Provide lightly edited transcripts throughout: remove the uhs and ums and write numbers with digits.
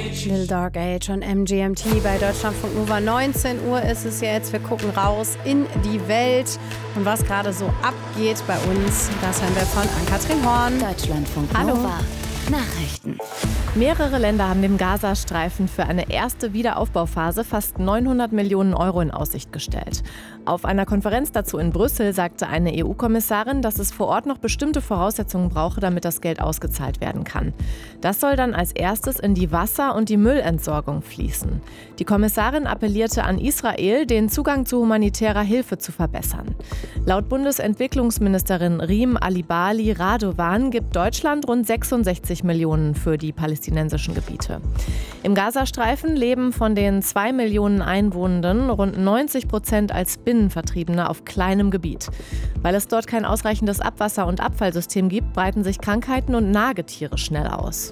Little Dark Age und MGMT bei Deutschlandfunk Nova. 19 Uhr ist es jetzt. Wir gucken raus in die Welt und was gerade so abgeht bei uns. Das hören wir von Ann-Kathrin Horn. Deutschlandfunk Hallo. Nova. Nachrichten. Mehrere Länder haben dem Gazastreifen für eine erste Wiederaufbauphase fast 900 Millionen Euro in Aussicht gestellt. Auf einer Konferenz dazu in Brüssel sagte eine EU-Kommissarin, dass es vor Ort noch bestimmte Voraussetzungen brauche, damit das Geld ausgezahlt werden kann. Das soll dann als erstes in die Wasser- und die Müllentsorgung fließen. Die Kommissarin appellierte an Israel, den Zugang zu humanitärer Hilfe zu verbessern. Laut Bundesentwicklungsministerin Riem Alibali Radovan gibt Deutschland rund 66 Millionen für die palästinensischen Gebiete. Im Gazastreifen leben von den 2 Millionen Einwohnenden rund 90% als Binnenvertriebene auf kleinem Gebiet. Weil es dort kein ausreichendes Abwasser- und Abfallsystem gibt, breiten sich Krankheiten und Nagetiere schnell aus.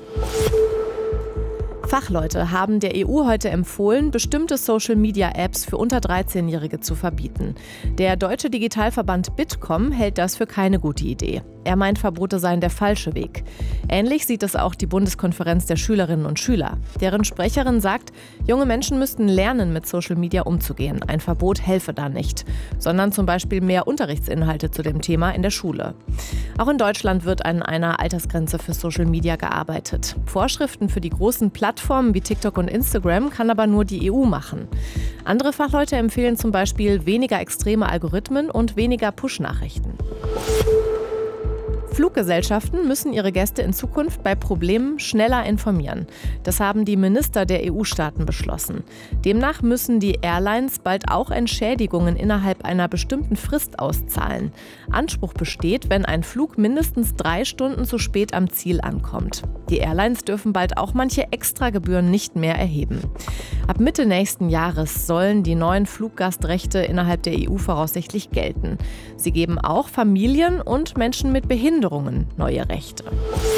Fachleute haben der EU heute empfohlen, bestimmte Social-Media-Apps für unter 13-Jährige zu verbieten. Der deutsche Digitalverband Bitkom hält das für keine gute Idee. Er meint, Verbote seien der falsche Weg. Ähnlich sieht es auch die Bundeskonferenz der Schülerinnen und Schüler. Deren Sprecherin sagt, junge Menschen müssten lernen, mit Social Media umzugehen. Ein Verbot helfe da nicht, sondern zum Beispiel mehr Unterrichtsinhalte zu dem Thema in der Schule. Auch in Deutschland wird an einer Altersgrenze für Social Media gearbeitet. Vorschriften für die großen Plattformen wie TikTok und Instagram kann aber nur die EU machen. Andere Fachleute empfehlen zum Beispiel weniger extreme Algorithmen und weniger Push-Nachrichten. Fluggesellschaften müssen ihre Gäste in Zukunft bei Problemen schneller informieren. Das haben die Minister der EU-Staaten beschlossen. Demnach müssen die Airlines bald auch Entschädigungen innerhalb einer bestimmten Frist auszahlen. Anspruch besteht, wenn ein Flug mindestens 3 Stunden zu spät am Ziel ankommt. Die Airlines dürfen bald auch manche Extragebühren nicht mehr erheben. Ab Mitte nächsten Jahres sollen die neuen Fluggastrechte innerhalb der EU voraussichtlich gelten. Sie geben auch Familien und Menschen mit Behinderungen neue Rechte.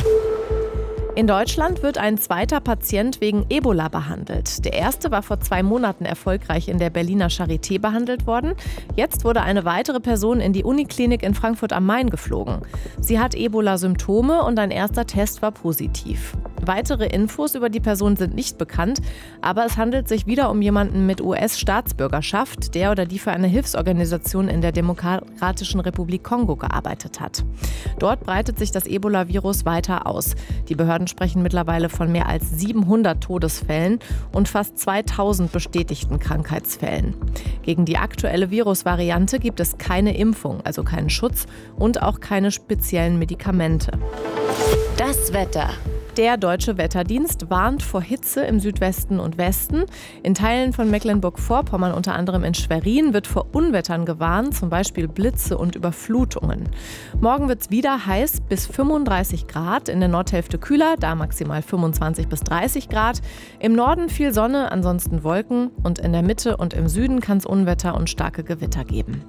In Deutschland wird ein zweiter Patient wegen Ebola behandelt. Der erste war vor 2 Monaten erfolgreich in der Berliner Charité behandelt worden. Jetzt wurde eine weitere Person in die Uniklinik in Frankfurt am Main geflogen. Sie hat Ebola-Symptome und ein erster Test war positiv. Weitere Infos über die Person sind nicht bekannt, aber es handelt sich wieder um jemanden mit US-Staatsbürgerschaft, der oder die für eine Hilfsorganisation in der Demokratischen Republik Kongo gearbeitet hat. Dort breitet sich das Ebola-Virus weiter aus. Die Behörden sprechen mittlerweile von mehr als 700 Todesfällen und fast 2000 bestätigten Krankheitsfällen. Gegen die aktuelle Virusvariante gibt es keine Impfung, also keinen Schutz und auch keine speziellen Medikamente. Das Wetter. Der Deutsche Wetterdienst warnt vor Hitze im Südwesten und Westen. In Teilen von Mecklenburg-Vorpommern, unter anderem in Schwerin, wird vor Unwettern gewarnt, zum Beispiel Blitze und Überflutungen. Morgen wird es wieder heiß bis 35 Grad, in der Nordhälfte kühler, da maximal 25 bis 30 Grad. Im Norden viel Sonne, ansonsten Wolken und in der Mitte und im Süden kann es Unwetter und starke Gewitter geben.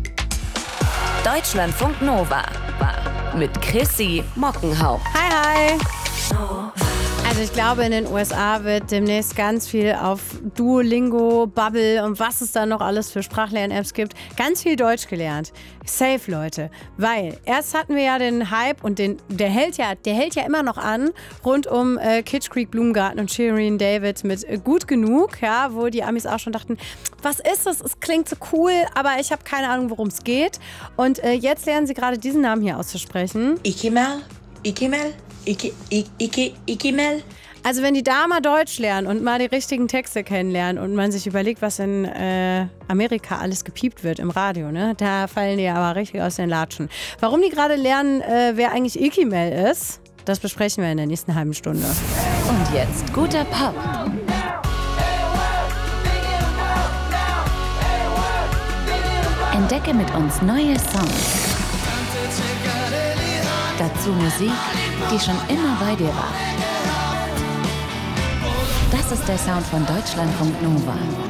Deutschlandfunk Nova. Mit Chrissy Mockenhaupt. Hi, hi. Also ich glaube, in den USA wird demnächst ganz viel auf Duolingo, Bubble und was es da noch alles für Sprachlern-Apps gibt, ganz viel Deutsch gelernt. Safe, Leute. Weil erst hatten wir ja den Hype und der hält ja immer noch an, rund um Kitsch Creek Blumengarten und Shirin David mit Gut genug, ja, wo die Amis auch schon dachten, was ist das? Es klingt so cool, aber ich habe keine Ahnung, worum es geht. Und jetzt lernen sie gerade diesen Namen hier auszusprechen. Ikimel. Also wenn die da mal Deutsch lernen und mal die richtigen Texte kennenlernen und man sich überlegt, was in Amerika alles gepiept wird im Radio, ne? Da fallen die aber richtig aus den Latschen. Warum die gerade lernen, wer eigentlich Ikimel ist, das besprechen wir in der nächsten halben Stunde. Und jetzt guter Pop. Entdecke mit uns neue Songs. Dazu Musik, die schon immer bei dir war. Das ist der Sound von Deutschlandfunk Nova.